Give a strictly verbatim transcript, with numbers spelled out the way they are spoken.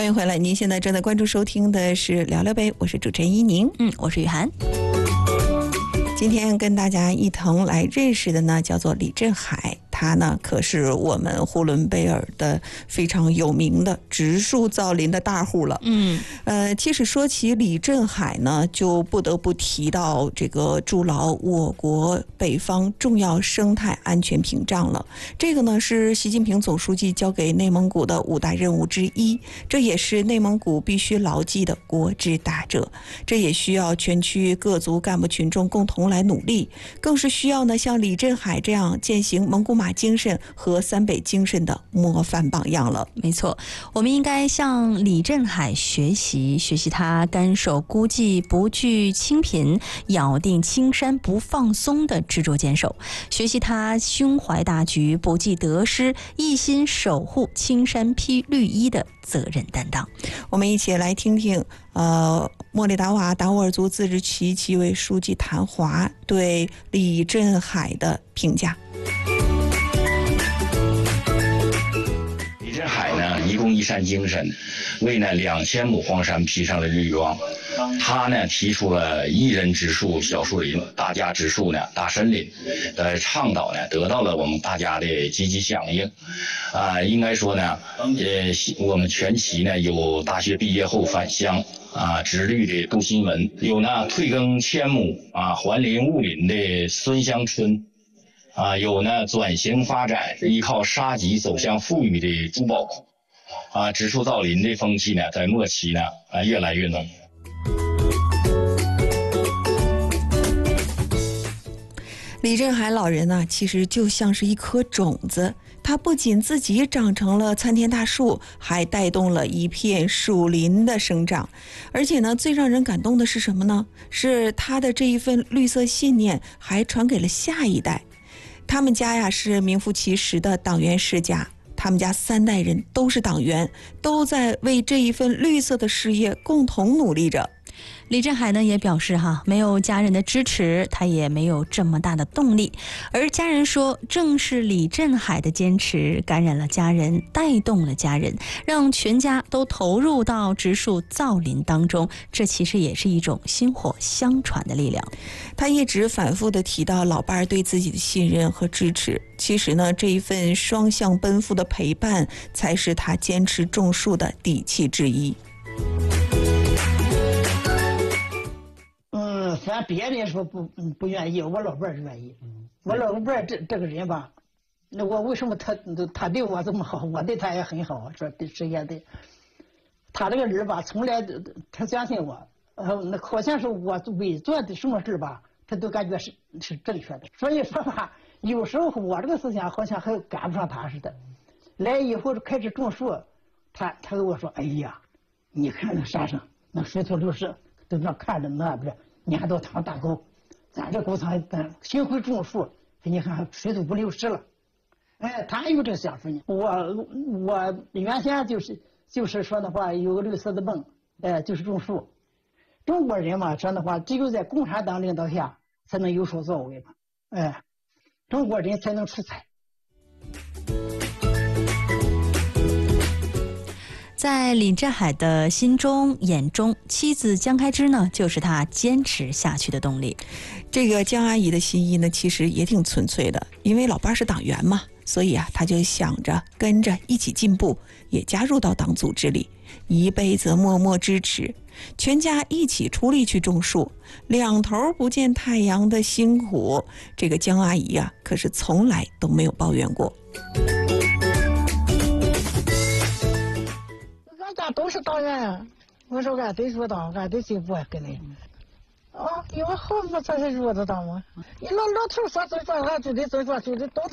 欢迎回来，您现在正在关注收听的是聊聊呗，我是主持人依宁， 嗯，我是雨涵。 今天跟大家一同来认识的呢，叫做李振海。他呢，可是我们呼伦贝尔的非常有名的植树造林的大户了。 嗯， 呃，其实说起李振海呢，就不得不提到这个筑牢我国北方重要生态安全屏障了。这个呢，是习近平总书记交给内蒙古的五大任务之一，这也是内蒙古必须牢记的国之大者。这也需要全区各族干部群众共同来努力，更是需要呢像李振海这样践行蒙古马精神和三北精神的模范榜样了。 没错，我们应该向李振海学习，学习他甘守孤寂、不惧清贫、咬定青山不放松的执着坚守，学习他胸怀大局、不计得失、一心守护青山披绿衣的责任担当。 我们一起来听听呃，莫里达瓦达斡尔族自治区纪委书记谭华对李振海的评价。 李振海呢，一共一山精神，为呢两千亩荒山披上了绿光。他呢提出了一人植树小树林，大家植树呢大森林的倡导呢，得到了我们大家的积极响应。啊、呃，应该说呢，呃，我们全旗呢有大学毕业后返乡啊植绿的杜新文，有呢退耕千亩啊还林务林的孙香春。啊，有呢转型发展，依靠沙棘走向富裕的朱宝库，啊，植树造林的风气呢，在末期呢，啊，越来越浓。 李振海老人呢，其实就像是一颗种子，他不仅自己长成了参天大树，还带动了一片树林的生长。而且呢，最让人感动的是什么呢？是他的这一份绿色信念还传给了下一代。他们家呀是名副其实的党员世家，他们家三代人都是党员，都在为这一份绿色的事业共同努力着。 李振海呢也表示哈，没有家人的支持，他也没有这么大的动力。而家人说，正是李振海的坚持感染了家人，带动了家人，让全家都投入到植树造林当中。这其实也是一种薪火相传的力量。 他一直反复地提到老伴儿对自己的信任和支持。其实呢，这一份双向奔赴的陪伴，才是他坚持种树的底气之一。 嗯，咱别人说不不愿意，我老伴儿愿意。我老伴儿这这个人吧，那我为什么他他对我这么好，我对他也很好。说是也对，他这个人吧，从来他相信我，呃，那好像是我为做的什么事吧，他都感觉是是正确的。所以说吧，有时候我这个思想好像还赶不上他似的。来以后开始种树，他他跟我说：“哎呀，你看那山上那水土流失。”都那看着那不是年都长大沟，咱这沟场咱幸亏种树，你看水土不流失了。哎，他有这个想法呢。我我原先就是就是说的话，有个绿色的梦，哎，就是种树。中国人嘛，说的话，只有在共产党领导下才能有所作为嘛，哎，中国人才能出彩。 在李振海的心中眼中，妻子江开枝呢，就是他坚持下去的动力。 这个江阿姨的心意呢，其实也挺纯粹的，因为老伴是党员嘛，所以啊，她就想着跟着一起进步，也加入到党组织里，一辈子默默支持，全家一起出力去种树，两头不见太阳的辛苦，这个江阿姨啊，可是从来都没有抱怨过。 家都是党员呀，我说俺得入党，俺得进步跟你。啊，因为好子才是入的党嘛。你老老头说尊重，俺就得尊重，就得都。